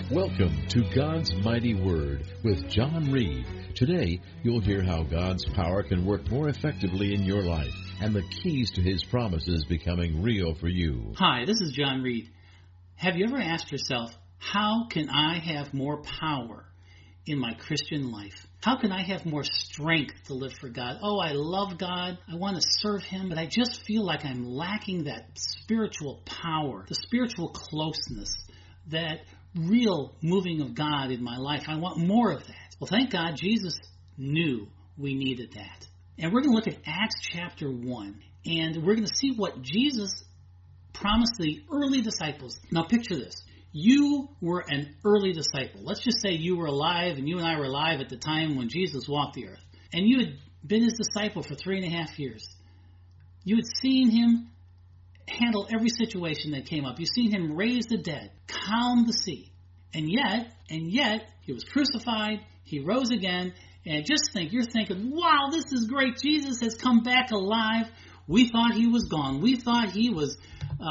Welcome to God's Mighty Word with John Reed. Today, you'll hear how God's power can work more effectively in your life and the keys to His promises becoming real for you. Hi, this is John Reed. Have you ever asked yourself, how can I have more power in my Christian life? How can I have more strength to live for God? Oh, I love God. I want to serve Him, but I just feel like I'm lacking that spiritual power, the spiritual closeness, that real moving of God in my life. I want more of that. Well, thank God Jesus knew we needed that. And we're going to look at Acts chapter 1, and we're going to see what Jesus promised the early disciples. Now picture this. You were an early disciple. Let's just say you were alive, and you and I were alive at the time when Jesus walked the earth. And you had been His disciple for 3.5 years. You had seen Him handle every situation that came up. You've seen Him raise the dead, calm the sea. And yet, He was crucified, He rose again, and you're thinking, wow, this is great. Jesus has come back alive. We thought He was gone. We thought He was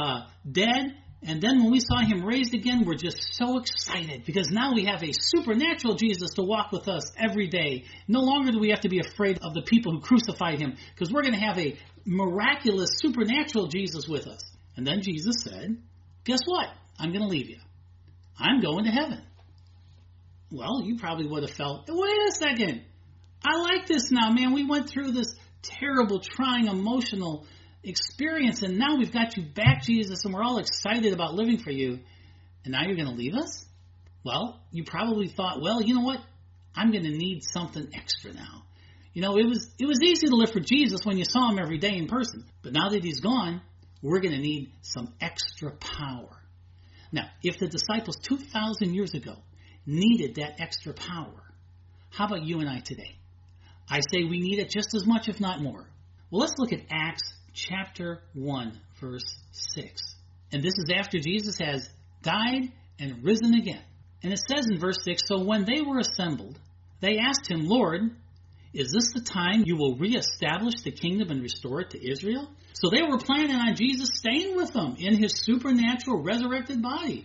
dead. And then when we saw Him raised again, we're just so excited because now we have a supernatural Jesus to walk with us every day. No longer do we have to be afraid of the people who crucified Him because we're going to have a miraculous, supernatural Jesus with us. And then Jesus said, guess what? I'm going to leave you. I'm going to heaven. Well, you probably would have felt, wait a second. I like this now, man. We went through this terrible, trying, emotional experience, and now we've got you back, Jesus, and we're all excited about living for you, and now you're going to leave us? Well, you probably thought, well, you know what? I'm going to need something extra now. You know, it was easy to live for Jesus when you saw Him every day in person, but now that He's gone, we're going to need some extra power. Now, if the disciples 2,000 years ago needed that extra power, how about you and I today? I say we need it just as much, if not more. Well, let's look at Acts chapter 1, verse 6. And this is after Jesus has died and risen again. And it says in verse 6, so when they were assembled, they asked Him, Lord, is this the time you will reestablish the kingdom and restore it to Israel? So they were planning on Jesus staying with them in His supernatural resurrected body.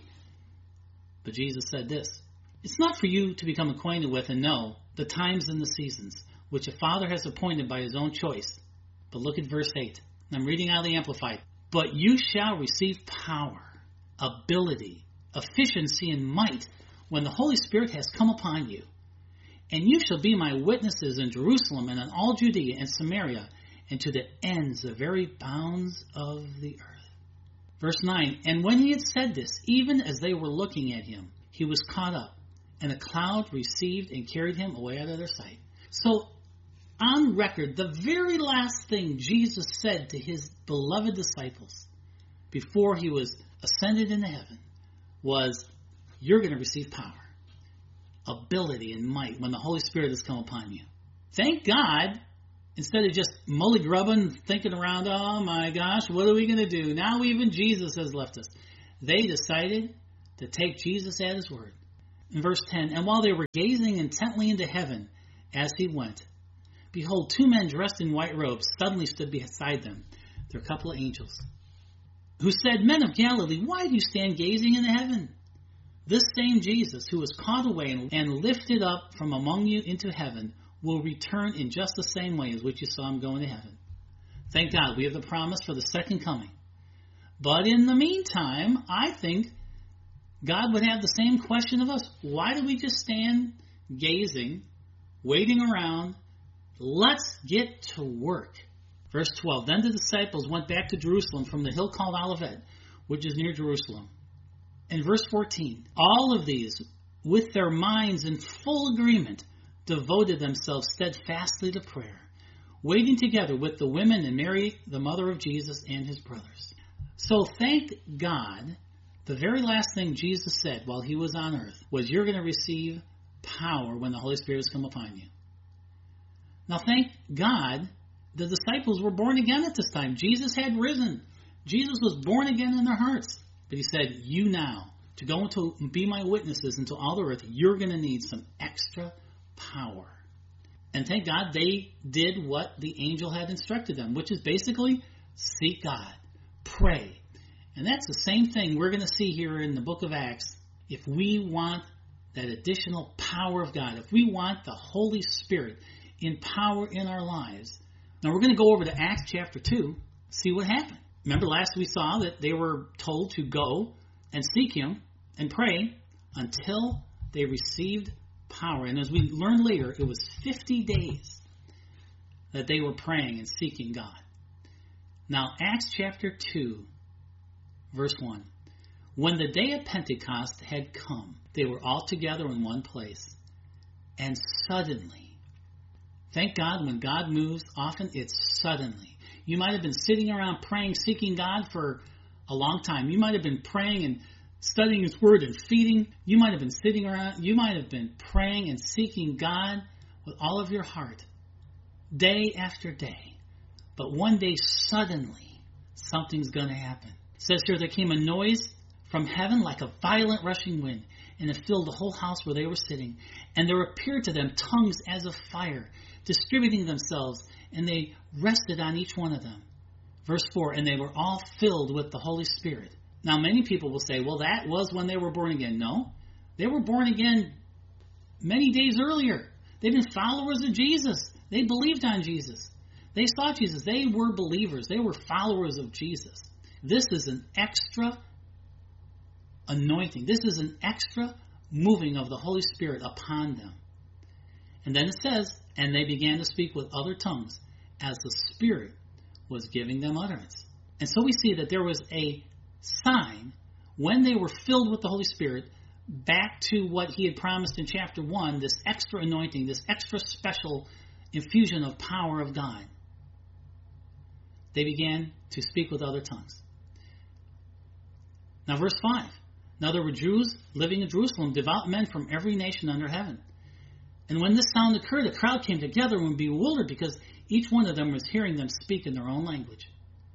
But Jesus said this, it's not for you to become acquainted with and know the times and the seasons, which a Father has appointed by His own choice. But look at verse 8. I'm reading out of the Amplified. But you shall receive power, ability, efficiency, and might when the Holy Spirit has come upon you. And you shall be my witnesses in Jerusalem and in all Judea and Samaria and to the ends, the very bounds of the earth. Verse 9, and when He had said this, even as they were looking at Him, He was caught up, and a cloud received and carried Him away out of their sight. So, on record, the very last thing Jesus said to His beloved disciples before He was ascended into heaven was, you're going to receive power, ability, and might when the Holy Spirit has come upon you. Thank God, instead of just mully-grubbing, thinking around, oh my gosh, what are we going to do? Now even Jesus has left us. They decided to take Jesus at His word. In verse 10, and while they were gazing intently into heaven as He went, behold, 2 men dressed in white robes suddenly stood beside them. They're a couple of angels, who said, men of Galilee, why do you stand gazing into heaven? This same Jesus, who was caught away and lifted up from among you into heaven, will return in just the same way as which you saw Him going to heaven. Thank God we have the promise for the second coming. But in the meantime, I think God would have the same question of us. Why do we just stand gazing, waiting around? Let's get to work. Verse 12, then the disciples went back to Jerusalem from the hill called Olivet, which is near Jerusalem. In verse 14, all of these, with their minds in full agreement, devoted themselves steadfastly to prayer, waiting together with the women and Mary, the mother of Jesus, and His brothers. So thank God, the very last thing Jesus said while He was on earth was, you're going to receive power when the Holy Spirit has come upon you. Now thank God the disciples were born again at this time. Jesus had risen. Jesus was born again in their hearts. But He said, you now, to go to be my witnesses into all the earth, you're going to need some extra power. And thank God they did what the angel had instructed them, which is basically seek God, pray. And that's the same thing we're going to see here in the book of Acts If we want that additional power of God, if we want the Holy Spirit in power in our lives. Now we're going to go over to Acts chapter 2, see what happened. Remember last we saw that they were told to go and seek Him and pray until they received power. And as we learned later, it was 50 days that they were praying and seeking God. Now Acts chapter 2, verse 1. When the day of Pentecost had come, they were all together in one place. And suddenly, thank God, when God moves, often it's suddenly. You might have been sitting around praying, seeking God for a long time. You might have been praying and studying His Word and feeding. You might have been sitting around. You might have been praying and seeking God with all of your heart, day after day. But one day, suddenly, something's going to happen. It says here, there came a noise from heaven like a violent rushing wind, and it filled the whole house where they were sitting. And there appeared to them tongues as of fire, distributing themselves, and they rested on each one of them. Verse 4, and they were all filled with the Holy Spirit. Now many people will say, well, that was when they were born again. No, they were born again many days earlier. They've been followers of Jesus. They believed on Jesus. They saw Jesus. They were believers. They were followers of Jesus. This is an extra anointing. This is an extra moving of the Holy Spirit upon them. And then it says, and they began to speak with other tongues as the Spirit was giving them utterance. And so we see that there was a sign when they were filled with the Holy Spirit, back to what He had promised in chapter 1, this extra anointing, this extra special infusion of power of God. They began to speak with other tongues. Now verse 5. Now there were Jews living in Jerusalem, devout men from every nation under heaven. And when this sound occurred, a crowd came together and were bewildered because each one of them was hearing them speak in their own language.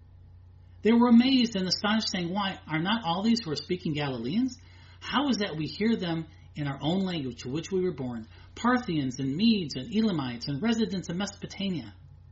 They were amazed and astonished, saying, why, are not all these who are speaking Galileans? How is that we hear them in our own language to which we were born, Parthians and Medes and Elamites and residents of Mesopotamia?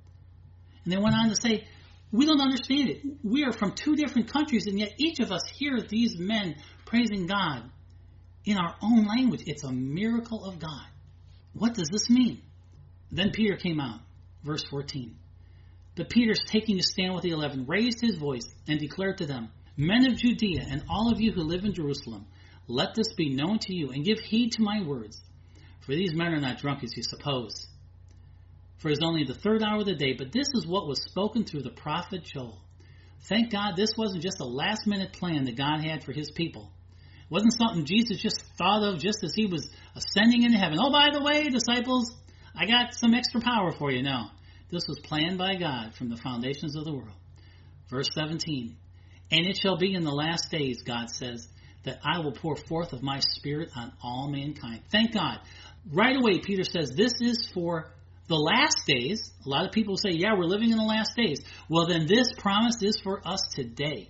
And they went on to say, we don't understand it. We are from two different countries, and yet each of us hears these men praising God in our own language. It's a miracle of God. What does this mean? Then Peter came out, verse 14. But Peter, taking a stand with the 11, raised his voice and declared to them, men of Judea and all of you who live in Jerusalem, let this be known to you, and give heed to my words. For these men are not drunk as you suppose. For it is only the third hour of the day, but this is what was spoken through the prophet Joel. Thank God this wasn't just a last-minute plan that God had for His people. It wasn't something Jesus just thought of just as He was ascending into heaven. Oh, by the way, disciples, I got some extra power for you. No, this was planned by God from the foundations of the world. Verse 17, and it shall be in the last days, God says, that I will pour forth of my Spirit on all mankind. Thank God. Right away, Peter says, this is for the last days. A lot of people say, yeah, we're living in the last days. Well, then this promise is for us today.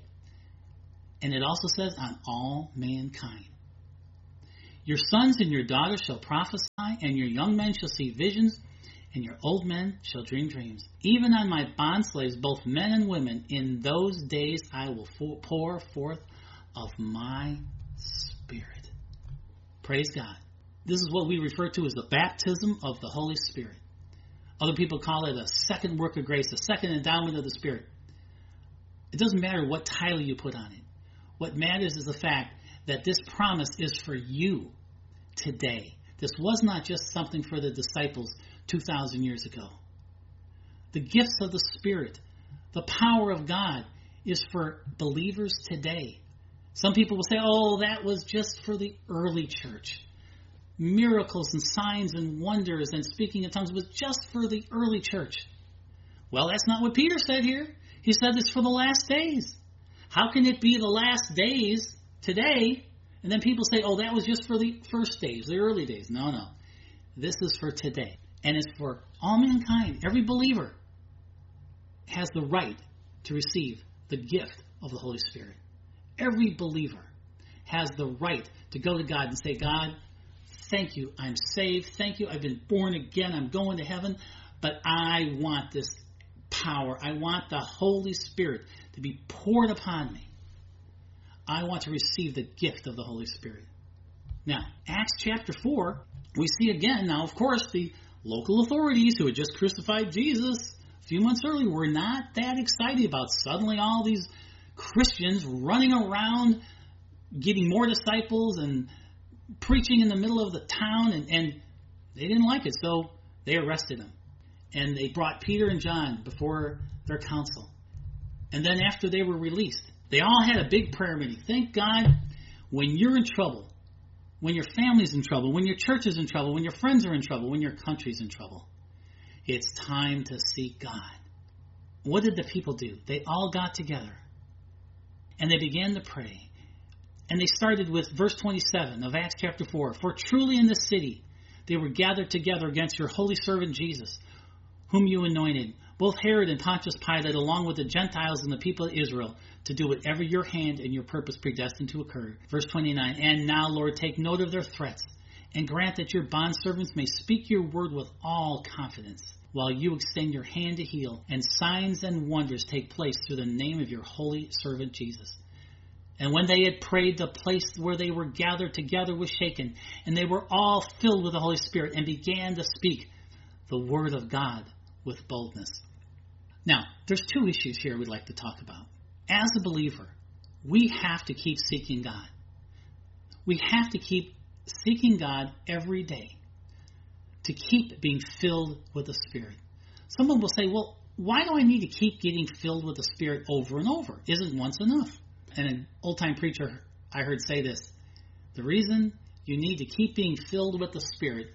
And it also says, on all mankind. Your sons and your daughters shall prophesy, and your young men shall see visions, and your old men shall dream dreams. Even on my bondslaves, both men and women, in those days I will pour forth of my Spirit. Praise God. This is what we refer to as the baptism of the Holy Spirit. Other people call it a second work of grace, a second endowment of the Spirit. It doesn't matter what title you put on it. What matters is the fact that this promise is for you today. This was not just something for the disciples 2,000 years ago. The gifts of the Spirit, the power of God, is for believers today. Some people will say, oh, that was just for the early church. Miracles and signs and wonders and speaking in tongues was just for the early church. Well, that's not what Peter said here. He said it's for the last days. How can it be the last days today? And then people say, oh, that was just for the first days, the early days. No. This is for today. And it's for all mankind. Every believer has the right to receive the gift of the Holy Spirit. Every believer has the right to go to God and say, God, thank you, I'm saved. Thank you, I've been born again. I'm going to heaven. But I want this power. I want the Holy Spirit to be poured upon me. I want to receive the gift of the Holy Spirit. Now, Acts chapter 4, we see again, now of course, the local authorities who had just crucified Jesus a few months earlier were not that excited about suddenly all these Christians running around, getting more disciples and preaching in the middle of the town, and they didn't like it, so they arrested him. And they brought Peter and John before their council. And then after they were released, they all had a big prayer meeting. Thank God, when you're in trouble, when your family's in trouble, when your church is in trouble, when your friends are in trouble, when your country's in trouble, it's time to seek God. What did the people do? They all got together and they began to pray. And they started with verse 27 of Acts chapter 4. For truly in this city they were gathered together against your holy servant Jesus, whom you anointed, both Herod and Pontius Pilate, along with the Gentiles and the people of Israel, to do whatever your hand and your purpose predestined to occur. Verse 29, and now, Lord, take note of their threats, and grant that your bondservants may speak your word with all confidence, while you extend your hand to heal, and signs and wonders take place through the name of your holy servant Jesus. And when they had prayed, the place where they were gathered together was shaken, and they were all filled with the Holy Spirit, and began to speak the word of God with boldness. Now, there's two issues here we'd like to talk about. As a believer, we have to keep seeking God. We have to keep seeking God every day to keep being filled with the Spirit. Someone will say, well, why do I need to keep getting filled with the Spirit over and over? Isn't once enough? And an old-time preacher I heard say this, the reason you need to keep being filled with the Spirit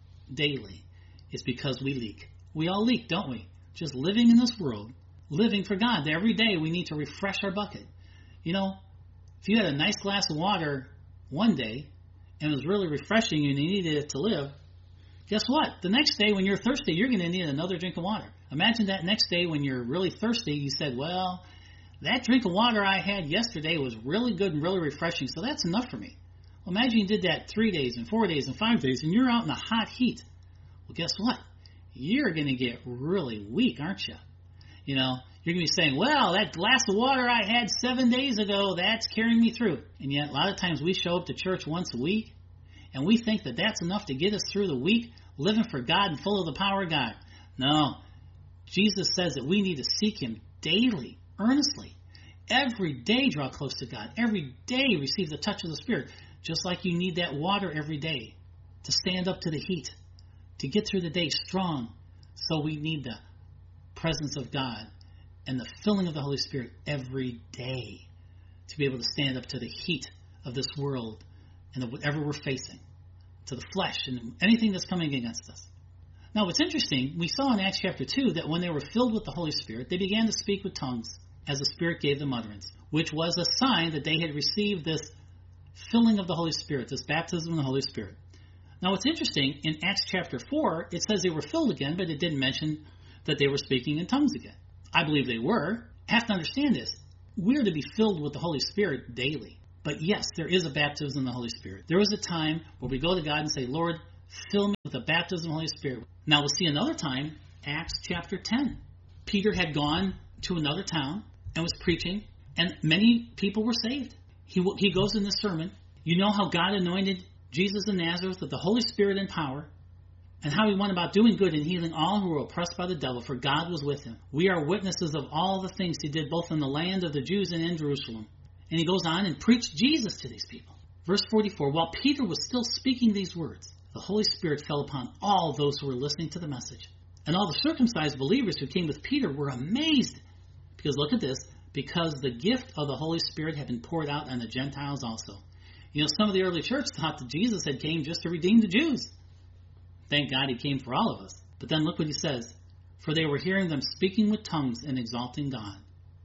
daily is because we leak. We all leak, don't we? Just living in this world, living for God. Every day we need to refresh our bucket. You know, if you had a nice glass of water one day and it was really refreshing and you needed it to live, guess what? The next day when you're thirsty, you're going to need another drink of water. Imagine that next day when you're really thirsty, you said, well, that drink of water I had yesterday was really good and really refreshing, so that's enough for me. Well, imagine you did that 3 days and 4 days and 5 days and you're out in the hot heat. Well, guess what? You're going to get really weak, aren't you? You know, you're going to be saying, well, that glass of water I had 7 days ago, that's carrying me through. And yet, a lot of times we show up to church once a week, and we think that that's enough to get us through the week, living for God and full of the power of God. No. Jesus says that we need to seek Him daily, earnestly. Every day draw close to God. Every day receive the touch of the Spirit. Just like you need that water every day to stand up to the heat, to get through the day strong. So we need the presence of God and the filling of the Holy Spirit every day to be able to stand up to the heat of this world and of whatever we're facing, to the flesh and anything that's coming against us. Now, what's interesting, we saw in Acts chapter 2 that when they were filled with the Holy Spirit, they began to speak with tongues as the Spirit gave them utterance, which was a sign that they had received this filling of the Holy Spirit, this baptism of the Holy Spirit. Now, what's interesting, in Acts chapter 4, it says they were filled again, but it didn't mention that they were speaking in tongues again. I believe they were. Have to understand this. We're to be filled with the Holy Spirit daily. But yes, there is a baptism in the Holy Spirit. There is a time where we go to God and say, Lord, fill me with the baptism of the Holy Spirit. Now, we'll see another time, Acts chapter 10. Peter had gone to another town and was preaching, and many people were saved. He goes in this sermon. You know how God anointed Jesus of Nazareth with the Holy Spirit and power, and how he went about doing good and healing all who were oppressed by the devil, for God was with him. We are witnesses of all the things he did, both in the land of the Jews and in Jerusalem. And he goes on and preached Jesus to these people. Verse 44, while Peter was still speaking these words, the Holy Spirit fell upon all those who were listening to the message. And all the circumcised believers who came with Peter were amazed. Because look at this, because the gift of the Holy Spirit had been poured out on the Gentiles also. You know, some of the early church thought that Jesus had came just to redeem the Jews. Thank God he came for all of us. But then look what he says. For they were hearing them speaking with tongues and exalting God.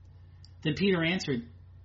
Then Peter answered,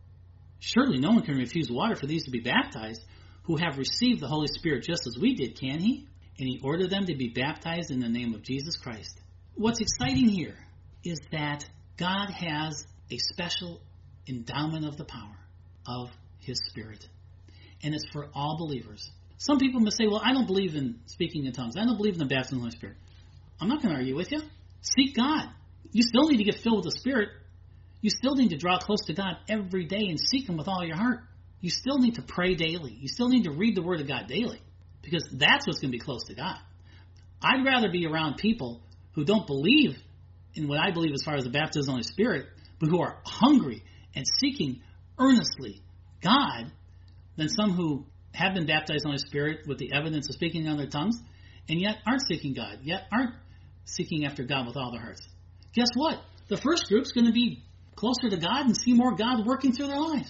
surely no one can refuse water for these to be baptized, who have received the Holy Spirit just as we did, can he? And he ordered them to be baptized in the name of Jesus Christ. What's exciting here is that God has a special endowment of the power of his Spirit. And it's for all believers. Some people may say, well, I don't believe in speaking in tongues. I don't believe in the baptism of the Holy Spirit. I'm not going to argue with you. Seek God. You still need to get filled with the Spirit. You still need to draw close to God every day and seek him with all your heart. you still need to pray daily. You still need to read the Word of God daily, because that's what's going to be close to God. I'd rather be around people who don't believe in what I believe as far as the baptism of the Holy Spirit, but who are hungry and seeking earnestly God, than some who have been baptized in the Holy Spirit with the evidence of speaking in other tongues, and yet aren't seeking God, yet aren't seeking after God with all their hearts. Guess what? The first group's going to be closer to God and see more God working through their lives.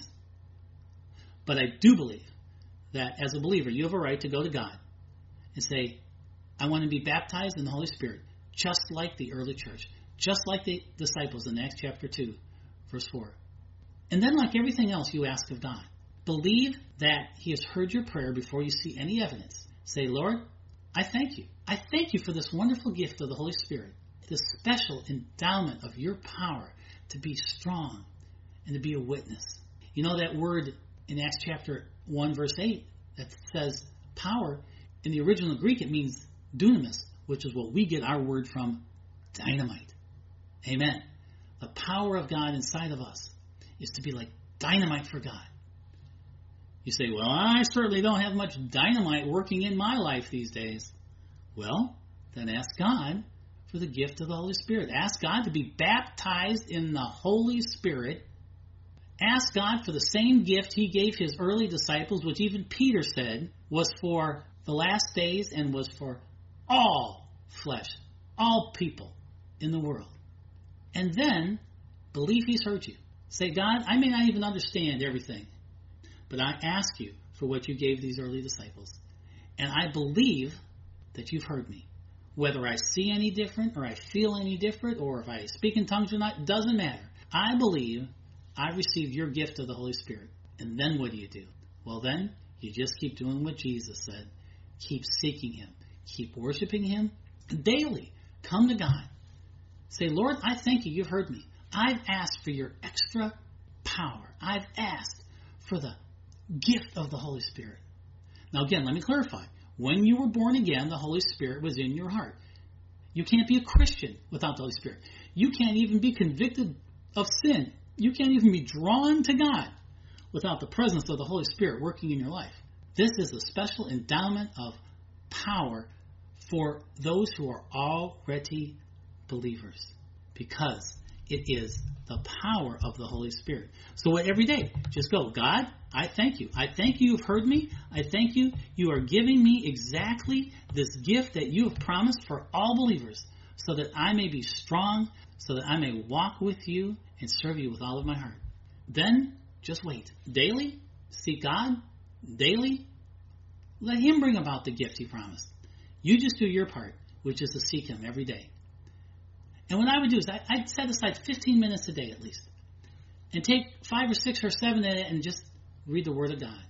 But I do believe that as a believer, you have a right to go to God and say, I want to be baptized in the Holy Spirit, just like the early church, just like the disciples in Acts chapter 2, verse 4. And then, like everything else you ask of God, believe that He has heard your prayer before you see any evidence. Say, Lord, I thank you. I thank you for this wonderful gift of the Holy Spirit, this special endowment of your power to be strong and to be a witness. You know that word in Acts chapter 1, verse 8, that says power. In the original Greek, it means dunamis, which is what we get our word from, dynamite. Amen. The power of God inside of us is to be like dynamite for God. You say, well, I certainly don't have much dynamite working in my life these days. Well, then ask God for the gift of the Holy Spirit. Ask God to be baptized in the Holy Spirit. Ask God for the same gift He gave His early disciples, which even Peter said was for the last days and was for all flesh, all people in the world. And then believe He's heard you. Say, God, I may not even understand everything, but I ask you for what you gave these early disciples. And I believe that you've heard me. Whether I see any different or I feel any different or if I speak in tongues or not, doesn't matter. I believe I received your gift of the Holy Spirit. And then what do? Well, then you just keep doing what Jesus said. Keep seeking Him. Keep worshiping Him daily. Come to God. Say, Lord, I thank you. You've heard me. I've asked for your extra power. I've asked for the gift of the Holy Spirit. Now again, let me clarify. When you were born again, the Holy Spirit was in your heart. You can't be a Christian without the Holy Spirit. You can't even be convicted of sin. You can't even be drawn to God without the presence of the Holy Spirit working in your life. This is a special endowment of power for those who are already believers, because it is the power of the Holy Spirit. So every day, just go, God, I thank you. I thank you you've heard me. I thank you. You are giving me exactly this gift that you have promised for all believers, so that I may be strong, so that I may walk with you and serve you with all of my heart. Then, just wait. Daily, seek God. Daily, let Him bring about the gift He promised. You just do your part, which is to seek Him every day. And what I would do is I'd set aside 15 minutes a day at least, and take 5 or 6 or 7 in it and just read the Word of God.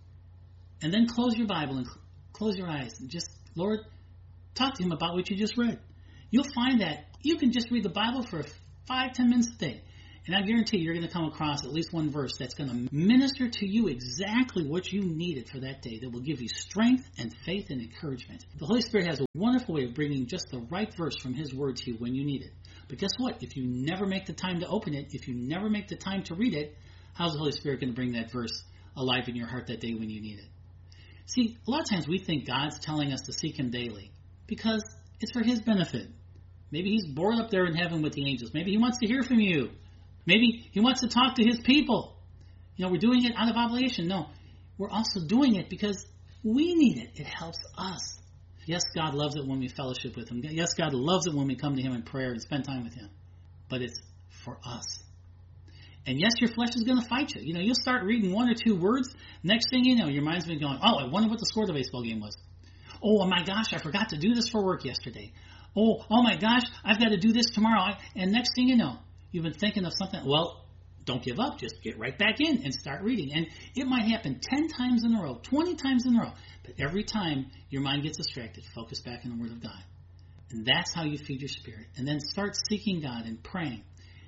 And then close your Bible and close your eyes and just, Lord, talk to Him about what you just read. You'll find that you can just read the Bible for 5-10 minutes a day, and I guarantee you're going to come across at least one verse that's going to minister to you exactly what you needed for that day, that will give you strength and faith and encouragement. The Holy Spirit has a wonderful way of bringing just the right verse from His Word to you when you need it. But guess what? If you never make the time to open it, if you never make the time to read it, how's the Holy Spirit going to bring that verse alive in your heart that day when you need it? See, a lot of times we think God's telling us to seek Him daily because it's for His benefit. Maybe He's bored up there in heaven with the angels. Maybe He wants to hear from you. Maybe He wants to talk to His people. We're doing it out of obligation. No, we're also doing it because we need it. It helps us. Yes, God loves it when we fellowship with Him. Yes, God loves it when we come to Him in prayer and spend time with Him. But it's for us. And yes, your flesh is going to fight you. You'll start reading 1 or 2 words. Next thing you know, your mind's been going, oh, I wonder what the score of the baseball game was. Oh, my gosh, I forgot to do this for work yesterday. Oh my gosh, I've got to do this tomorrow. And next thing you know, you've been thinking of something. Well, don't give up. Just get right back in and start reading. And it might happen 10 times in a row, 20 times in a row. But every time your mind gets distracted, focus back on the Word of God. And that's how you feed your spirit. And then start seeking God and praying.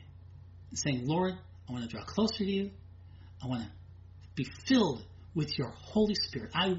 And saying, Lord, I want to draw closer to you. I want to be filled with your Holy Spirit. I